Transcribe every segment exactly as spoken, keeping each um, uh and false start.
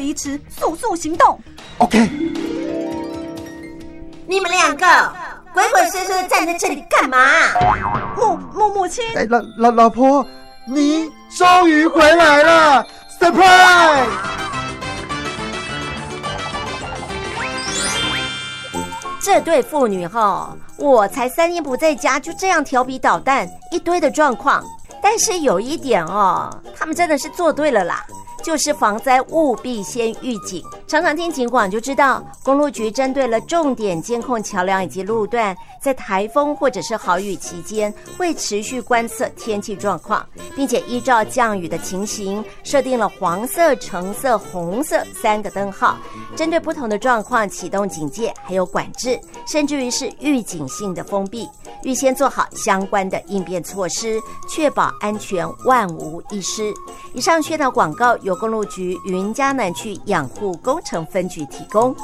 离迟，速速行动。 OK。 你们两个鬼鬼祟祟的站在这里干嘛？ 母母母亲， 哎，老老老婆，你终于回来了 ，surprise！ 这对父女哈，我才三天不在家，就这样调皮捣蛋，一堆的状况。但是有一点哦，他们真的是做对了啦。就是防灾务必先预警，常常听警广就知道，公路局针对了重点监控桥梁以及路段，在台风或者是豪雨期间，会持续观测天气状况，并且依照降雨的情形，设定了黄色、橙色、红色三个灯号，针对不同的状况启动警戒，还有管制，甚至于是预警性的封闭，预先做好相关的应变措施，确保安全万无一失。以上宣导广告由公路局云嘉南区养护工程分局提供。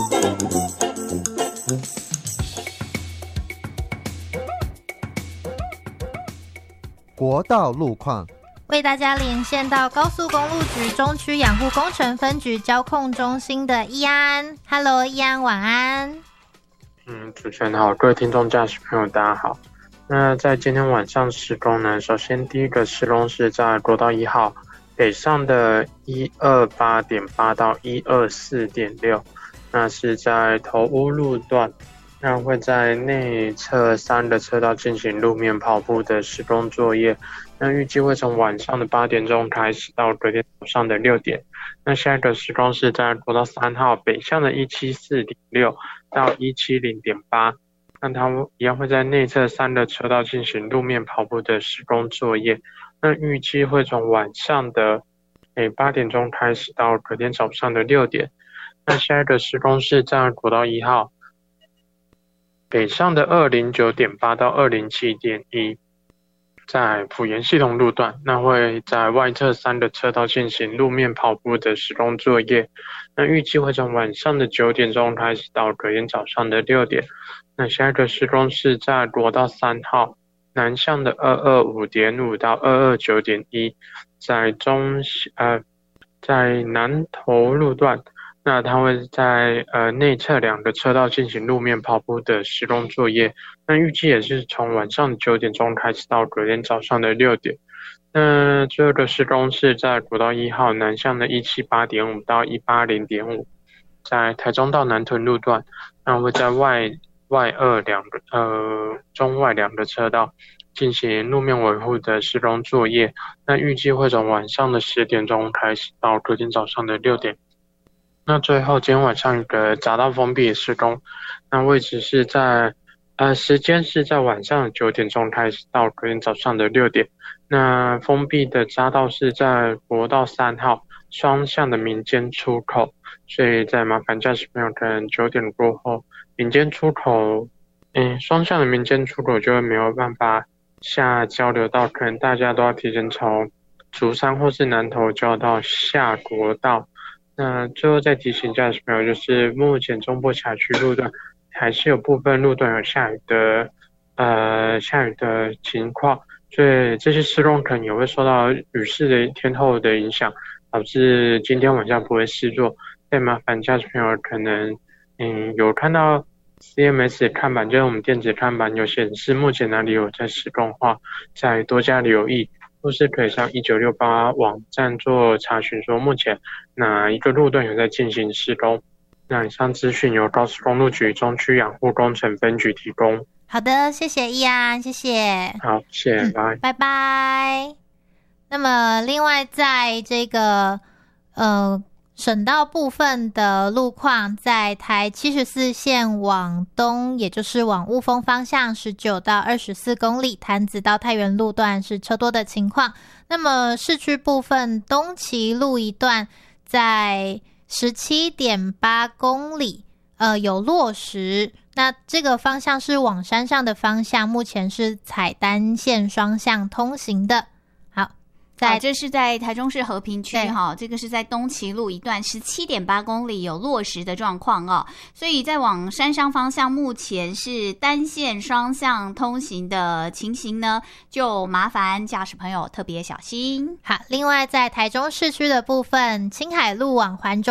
国道路况， 为大家连线到高速公路局中区养护工程分局交控中心的易安。Hello， 易安，晚安。 嗯，主持人好，各位听众驾驶朋友大家好。那在今天晚上施工呢，首先第一个施工是在国道一号北上的一二八点八到一二四点六，那是在头屋路段，那会在内侧三的车道进行路面跑步的施工作业，那预计会从晚上的八点钟开始到隔天早上的六点。那下一个施工是在国道三号北向的一七四点六到一七零点八，那它一样会在内侧三的车道进行路面跑步的施工作业，那预计会从晚上的诶八点钟开始到隔天早上的六点。那下一个施工是在国道一号北上的二零九点八到二零七点一，在埔盐系统路段，那会在外侧三的车道进行路面跑步的施工作业，那预计会从晚上的九点钟开始到隔天早上的六点。那下一个施工是在国道三号南向的二二五点五到二二九点一，在中呃在南投路段，那它会在呃内侧两个车道进行路面跑步的施工作业，那预计也是从晚上九点钟开始到隔天早上的六点。那最后一个施工是在国道一号南向的一七八点五到一八零点五，在台中到南屯路段，那会在外外二两个呃中外两个车道进行路面维护的施工作业，那预计会从晚上的十点钟开始到隔天早上的六点。那最后今天晚上一个匝道封闭的施工，那位置是在呃时间是在晚上九点钟开始到隔天早上的六点。那封闭的匝道是在国道三号双向的民间出口，所以在麻烦驾驶朋友可能九点过后民间出口嗯双向的民间出口就会没有办法下交流道，可能大家都要提前从竹山或是南投交到下国道。那最后再提醒驾驶朋友，就是目前中部辖区路段还是有部分路段有下雨的呃下雨的情况，所以这些施工可能也会受到雨势的天候的影响，导致今天晚上不会施作。再麻烦驾驶朋友可能嗯有看到 C M S 看板，就是我们电子看板有显示目前哪里有在施工的话，再多加留意，或是可以上一九六八网站做查询，说目前哪一个路段有在进行施工。那以上资讯由高速公路局中区养护工程分局提供。 好的，谢谢易安，谢谢。 好，谢谢，拜、 嗯、拜拜。那么另外在这个呃省道部分的路况，在台七十四线往东，也就是往雾峰方向十九到二十四公里，潭子到太原路段是车多的情况。那么市区部分，东旗路一段在十七点八公里，呃，有落石。那这个方向是往山上的方向，目前是采单线双向通行的。 在、啊、这是在台中市和平区哈，这个是在东旗路一段 十七点八公里有落石的状况哦，所以在往山上方向目前是单线双向通行的情形呢，就麻烦驾驶朋友特别小心。 好，另外在台中市区的部分，青海路往环中